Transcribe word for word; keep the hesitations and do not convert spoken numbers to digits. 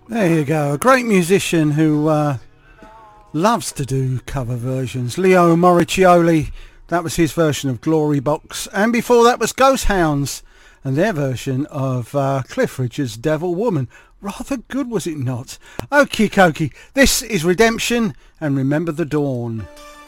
There you go, a great musician who uh, loves to do cover versions. Leo Moriccioli, that was his version of Glory Box, and before that was Ghost Hounds and their version of uh, Cliff Richard's Devil Woman. Rather good, was it not? Okie dokie, this is Redemption, and Remember the Dawn.